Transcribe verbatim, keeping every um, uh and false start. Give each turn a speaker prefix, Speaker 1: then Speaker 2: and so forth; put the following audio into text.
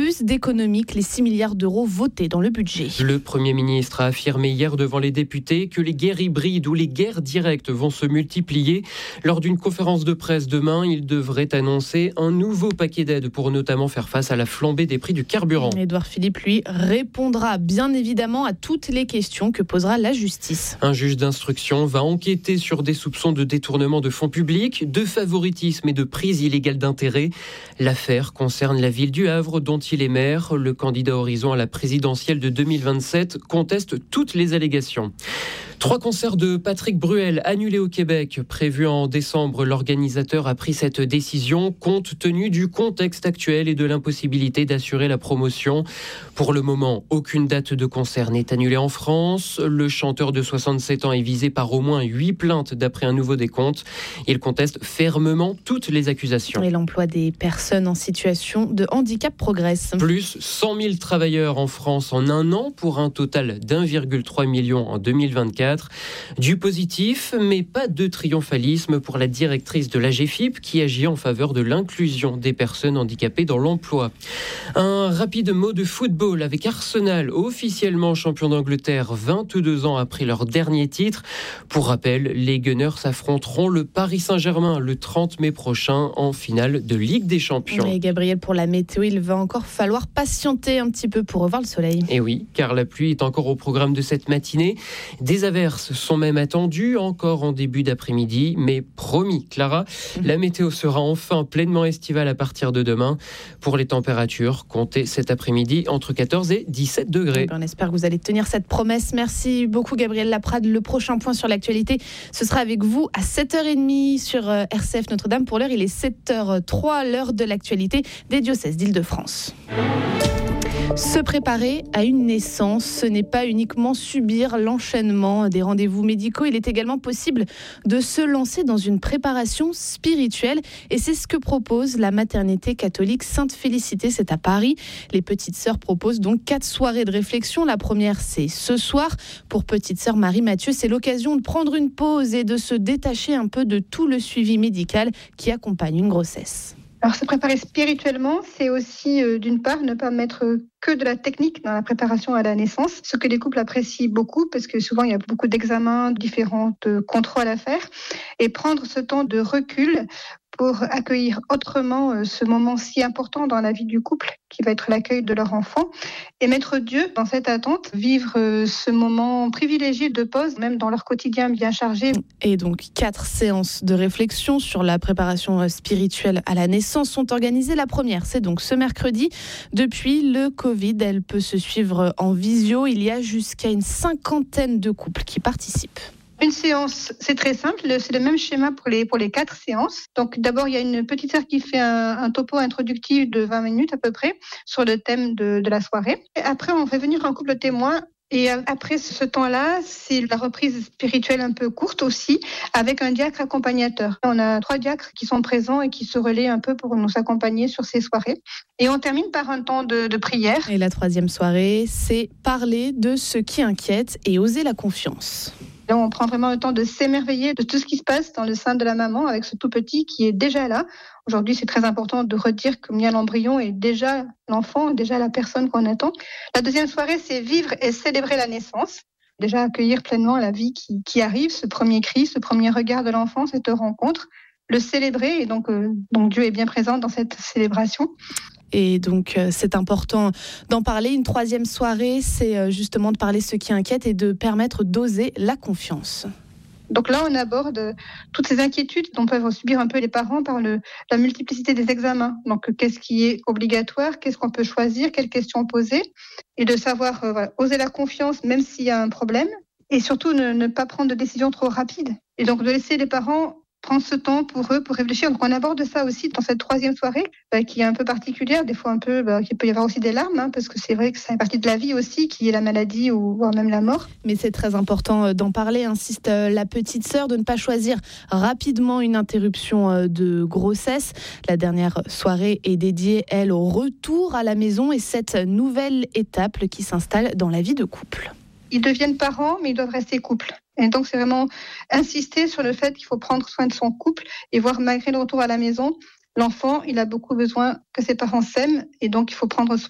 Speaker 1: plus d'économies que les six milliards d'euros votés dans le budget.
Speaker 2: Le Premier ministre a affirmé hier devant les députés que les guerres hybrides ou les guerres directes vont se multiplier. Lors d'une conférence de presse demain, il devrait annoncer un nouveau paquet d'aides pour notamment faire face à la flambée des prix du carburant.
Speaker 1: Édouard Philippe, lui, répondra bien évidemment à toutes les questions que posera la justice.
Speaker 2: Un juge d'instruction va enquêter sur des soupçons de détournement de fonds publics, de favoritisme et de prise illégale d'intérêt. L'affaire concerne la ville du Havre, dont il est maire. Le candidat Horizon à la présidentielle de deux mille vingt-sept conteste toutes les allégations. Trois concerts de Patrick Bruel annulés au Québec. Prévus en décembre, l'organisateur a pris cette décision compte tenu du contexte actuel et de l'impossibilité d'assurer la promotion. Pour le moment, aucune date de concert n'est annulée en France. Le chanteur de soixante-sept ans est visé par au moins huit plaintes d'après un nouveau décompte. Il conteste fermement toutes les accusations.
Speaker 1: Et l'emploi des personnes en situation de handicap progresse.
Speaker 2: Plus cent mille travailleurs en France en un an pour un total d'un virgule trois million en deux mille vingt-quatre. Du positif, mais pas de triomphalisme pour la directrice de l'A G F I P qui agit en faveur de l'inclusion des personnes handicapées dans l'emploi. Un rapide mot de football avec Arsenal, officiellement champion d'Angleterre vingt-deux ans après leur dernier titre. Pour rappel, les Gunners affronteront le Paris Saint-Germain le trente mai prochain en finale de Ligue des Champions.
Speaker 1: Et Gabriel, pour la météo, il va encore falloir patienter un petit peu pour revoir le soleil.
Speaker 2: Et oui, car la pluie est encore au programme de cette matinée. Des averses sont même attendues encore en début d'après-midi, mais promis, Clara, la météo sera enfin pleinement estivale à partir de demain. Pour les températures, comptez cet après-midi entre quatorze et dix-sept degrés.
Speaker 1: On espère que vous allez tenir cette promesse. Merci beaucoup Gabriel Laprade. Le prochain point sur l'actualité, ce sera avec vous à sept heures trente sur R C F Notre-Dame. Pour l'heure, il est sept heures zéro trois, l'heure de l'actualité des diocèses d'Île-de-France. Se préparer à une naissance, ce n'est pas uniquement subir l'enchaînement des rendez-vous médicaux. Il est également possible de se lancer dans une préparation spirituelle. Et c'est ce que propose la maternité catholique Sainte-Félicité. C'est à Paris. Les Petites Sœurs proposent donc quatre soirées de réflexion. La première, c'est ce soir. Pour Petite Sœur Marie-Mathieu, c'est l'occasion de prendre une pause et de se détacher un peu de tout le suivi médical qui accompagne une grossesse.
Speaker 3: Alors, se préparer spirituellement, c'est aussi, euh, d'une part, ne pas mettre que de la technique dans la préparation à la naissance, ce que les couples apprécient beaucoup, parce que souvent, il y a beaucoup d'examens, différents euh, contrôles à faire, et prendre ce temps de recul pour accueillir autrement euh, ce moment si important dans la vie du couple, qui va être l'accueil de leur enfant, et mettre Dieu dans cette attente, vivre euh, ce moment privilégié de pause, même dans leur quotidien bien chargé.
Speaker 1: Et donc, quatre séances de réflexion sur la préparation spirituelle à la naissance sont organisées. La première, c'est donc ce mercredi. Depuis le Covid, elle peut se suivre en visio. Il y a jusqu'à une cinquantaine de couples qui participent.
Speaker 3: Une séance, c'est très simple, c'est le même schéma pour les, pour les quatre séances. Donc d'abord, il y a une petite sœur qui fait un, un topo introductif de vingt minutes à peu près sur le thème de, de la soirée. Et après, on fait venir un couple témoin. Et après ce temps-là, c'est la reprise spirituelle un peu courte aussi, avec un diacre accompagnateur. On a trois diacres qui sont présents et qui se relaient un peu pour nous accompagner sur ces soirées. Et on termine par un temps de, de prière.
Speaker 1: Et la troisième soirée, c'est parler de ce qui inquiète et oser la confiance.
Speaker 3: Là, on prend vraiment le temps de s'émerveiller de tout ce qui se passe dans le sein de la maman avec ce tout petit qui est déjà là. Aujourd'hui, c'est très important de redire que bien l'embryon est déjà l'enfant, déjà la personne qu'on attend. La deuxième soirée, c'est vivre et célébrer la naissance. Déjà accueillir pleinement la vie qui, qui arrive, ce premier cri, ce premier regard de l'enfant, cette rencontre, le célébrer. Et donc, euh, donc Dieu est bien présent dans cette célébration.
Speaker 1: Et donc, euh, c'est important d'en parler. Une troisième soirée, c'est euh, justement de parler ce qui inquiète et de permettre d'oser la confiance.
Speaker 3: Donc là, on aborde toutes ces inquiétudes dont peuvent subir un peu les parents par le, la multiplicité des examens. Donc, qu'est-ce qui est obligatoire, qu'est-ce qu'on peut choisir, quelles questions poser, et de savoir euh, voilà, oser la confiance même s'il y a un problème, et surtout ne, ne pas prendre de décisions trop rapides. Et donc, de laisser les parents prendre ce temps pour eux, pour réfléchir. Donc on aborde ça aussi dans cette troisième soirée, bah, qui est un peu particulière, des fois un peu, bah, il peut y avoir aussi des larmes, hein, parce que c'est vrai que c'est une partie de la vie aussi, qui est la maladie ou voire même la mort.
Speaker 1: Mais c'est très important d'en parler, insiste la petite sœur, de ne pas choisir rapidement une interruption de grossesse. La dernière soirée est dédiée, elle, au retour à la maison et cette nouvelle étape qui s'installe dans la vie de couple.
Speaker 3: Ils deviennent parents, mais ils doivent rester couple. Et donc, c'est vraiment insister sur le fait qu'il faut prendre soin de son couple et voir, malgré le retour à la maison, l'enfant, il a beaucoup besoin que ses parents s'aiment et donc il faut prendre soin